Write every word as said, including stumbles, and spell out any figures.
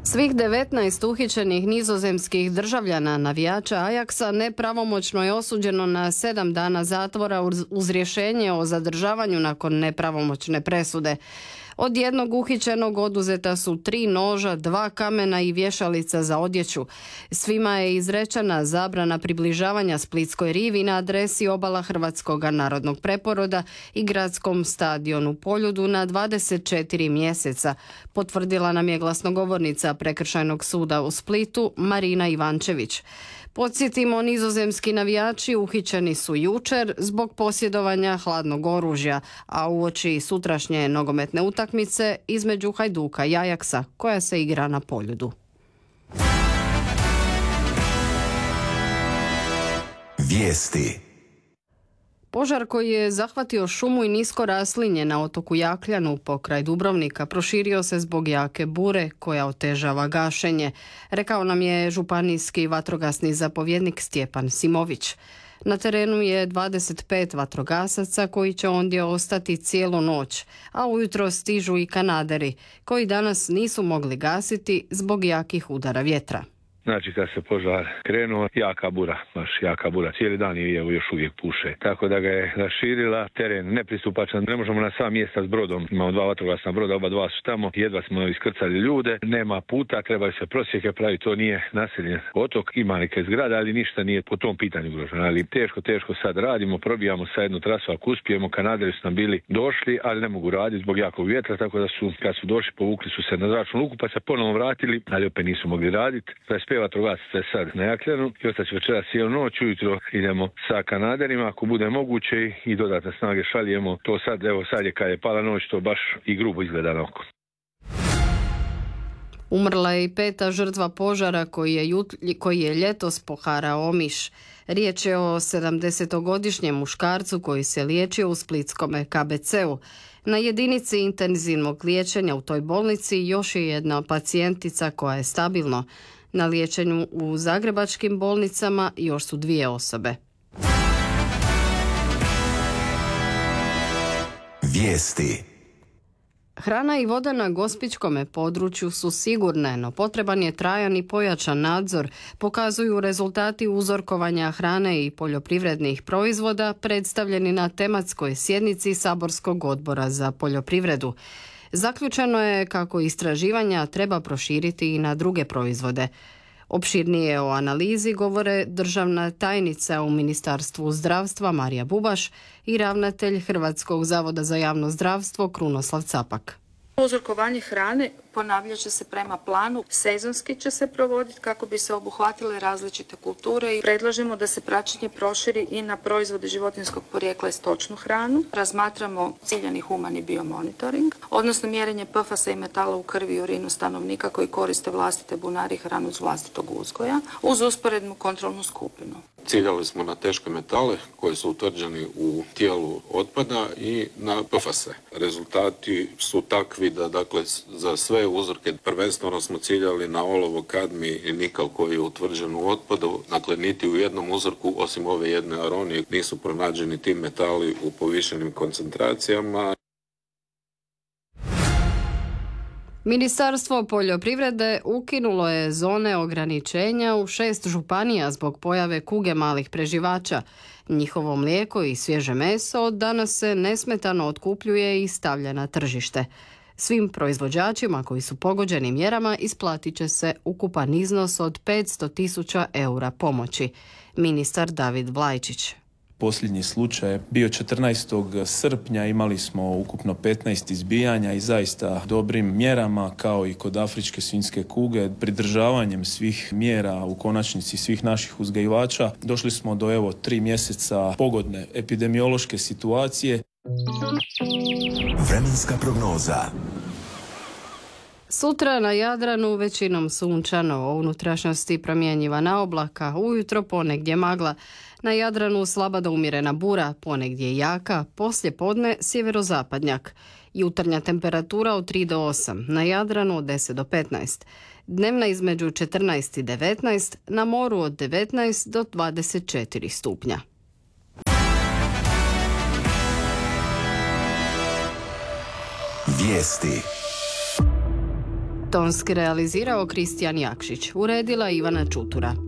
Svih devetnaest uhićenih nizozemskih državljana navijača Ajaxa nepravomoćno je osuđeno na sedam dana zatvora uz rješenje o zadržavanju nakon nepravomoćne presude. Od jednog uhićenog oduzeta su tri noža, dva kamena i vješalica za odjeću. Svima je izrečena zabrana približavanja Splitskoj rivi na adresi obala Hrvatskog narodnog preporoda i gradskom stadionu Poljudu na dvadeset četiri mjeseca, potvrdila nam je glasnogovornica Prekršajnog suda u Splitu Marina Ivančević. Podsjetimo, nizozemski navijači uhićeni su jučer zbog posjedovanja hladnog oružja, a uoči sutrašnje nogometne utakmice između Hajduka i Ajaxa, koja se igra na Poljudu. Vijesti. Požar koji je zahvatio šumu i nisko raslinje na otoku Jakljanu pokraj Dubrovnika proširio se zbog jake bure koja otežava gašenje, rekao nam je županijski vatrogasni zapovjednik Stjepan Simović. Na terenu je dvadeset pet vatrogasaca koji će ondje ostati cijelu noć, a ujutro stižu i kanaderi koji danas nisu mogli gasiti zbog jakih udara vjetra. Znači kad se požar krenuo, jaka bura, baš jaka bura, cijeli dan je još uvijek puše. Tako da ga je raširila, teren nepristupačan, ne možemo na sva mjesta s brodom, imamo dva vatrogasna broda, oba dva su tamo, jedva smo iskrcali ljude, nema puta, trebaju se prosjeke praviti, to nije naseljen otok, ima neke zgrade, ali ništa nije po tom pitanju ugroženo. Ali teško, teško sad radimo, probijamo sa jednu trasu ako uspijemo, kanaderi su nam bili došli, ali ne mogu raditi zbog jakog vjetra, tako da su, kad su došli, povukli su se na zračnu luku, pa se ponovo vratili, ali opet nisu mogli raditi. Vatrogasaca je sad na Jakljanu i ostaće večeras cijelu noć, ujutro idemo sa kanaderima ako bude moguće i dodatne snage šaljemo. To sad, evo sad je kad je pala noć, to baš i grubo izgleda na oko. Umrla je i peta žrtva požara koji je, jut, koji je ljetos poharao Omiš. Riječ je o sedamdesetogodišnjem muškarcu koji se liječio u splitskome K B C-u. Na jedinici intenzivnog liječenja u toj bolnici još je jedna pacijentica koja je stabilno. Na liječenju u zagrebačkim bolnicama još su dvije osobe. Vijesti. Hrana i voda na gospićkome području su sigurne, no potreban je trajan i pojačan nadzor, pokazuju rezultati uzorkovanja hrane i poljoprivrednih proizvoda predstavljeni na tematskoj sjednici Saborskog odbora za poljoprivredu. Zaključeno je kako istraživanja treba proširiti i na druge proizvode. Opširnije o analizi govore državna tajnica u Ministarstvu zdravstva Marija Bubaš i ravnatelj Hrvatskog zavoda za javno zdravstvo Krunoslav Capak. Uzorkovanje hrane ponavljat će se prema planu, sezonski će se provoditi kako bi se obuhvatile različite kulture i predlažemo da se praćenje proširi i na proizvode životinjskog porijekla i stočnu hranu. Razmatramo ciljani humani biomonitoring, odnosno mjerenje P F A S-a i metala u krvi i urinu stanovnika koji koriste vlastite bunari i hranu iz vlastitog uzgoja uz usporednu kontrolnu skupinu. Ciljali smo na teške metale koji su utvrđeni u tijelu otpada i na P F A S-e. Rezultati su takvi da dakle za sve uzorke prvenstveno smo ciljali na olovo, kadmi i nikal koji je utvrđen u otpadu. Dakle, niti u jednom uzorku osim ove jedne aronije nisu pronađeni ti metali u povišenim koncentracijama. Ministarstvo poljoprivrede ukinulo je zone ograničenja u šest županija zbog pojave kuge malih preživača. Njihovo mlijeko i svježe meso od danas se nesmetano otkupljuje i stavlja na tržište. Svim proizvođačima koji su pogođeni mjerama isplatit će se ukupan iznos od petsto tisuća eura pomoći. Ministar David Vlajčić. Posljednji slučaj je bio četrnaestog srpnja, imali smo ukupno petnaest izbijanja i zaista dobrim mjerama kao i kod afričke svinjske kuge, pridržavanjem svih mjera u konačnici svih naših uzgajivača, došli smo do evo tri mjeseca pogodne epidemiološke situacije. Vremenska prognoza. Sutra na Jadranu većinom sunčano, u unutrašnjosti promjenjivana oblaka, ujutro ponegdje magla. Na Jadranu slaba do umjerena bura, ponegdje jaka, poslije podne sjeverozapadnjak. Jutarnja temperatura od tri do osam, na Jadranu od deset do petnaest. Dnevna između četrnaest i devetnaest, na moru od devetnaest do dvadeset četiri stupnja. Vijesti. Tonski realizirao Kristijan Jakšić, uredila Ivana Čutura.